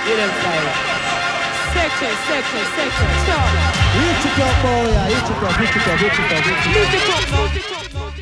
Get them silent. Section, stop. Reach it up, boy, yeah. Reach it up. Move it up now.